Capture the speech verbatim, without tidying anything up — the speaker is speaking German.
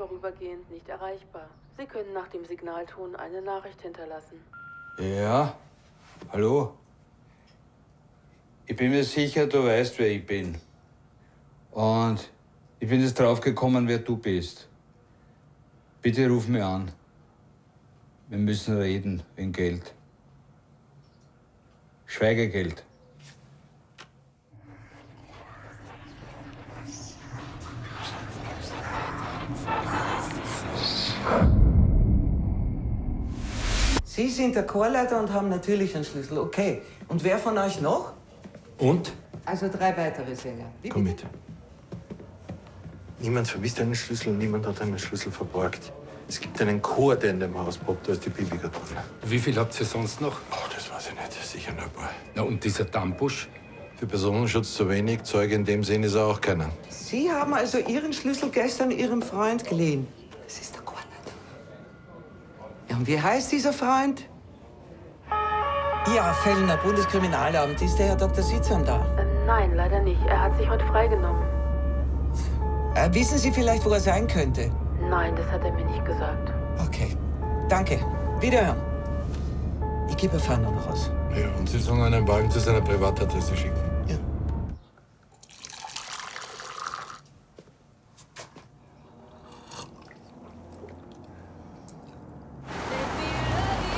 vorübergehend nicht erreichbar. Sie können nach dem Signalton eine Nachricht hinterlassen. Ja? Hallo? Ich bin mir sicher, du weißt, wer ich bin. Und ich bin jetzt draufgekommen, wer du bist. Bitte ruf mich an. Wir müssen reden wegen Geld. Schweigegeld. Sie sind der Chorleiter und haben natürlich einen Schlüssel, okay. Und wer von euch noch? Und? Also drei weitere Sänger. Wie Komm bitte? mit. Niemand vermisst einen Schlüssel, niemand hat einen Schlüssel verborgt. Es gibt einen Chor, der in dem Haus poppt, da ist die Bibi-Kartoffel. Wie viel habt ihr sonst noch? Oh, das weiß ich nicht, sicher nur ein paar. Na, und dieser Dammbusch? Für Personenschutz zu wenig, Zeuge in dem Sinn ist er auch keiner. Sie haben also Ihren Schlüssel gestern Ihrem Freund geliehen. Das ist der Chorleiter. Ja, und wie heißt dieser Freund? Ja, Fellner, Bundeskriminalamt. Ist der Herr Doktor Sitzam da? Äh, nein, leider nicht. Er hat sich heute freigenommen. Äh, wissen Sie vielleicht, wo er sein könnte? Nein, das hat er mir nicht gesagt. Okay, danke. Wiederhören. Ich gebe Fahndung raus. Ja, und Sie sollen einen Wagen zu seiner Privatadresse schicken.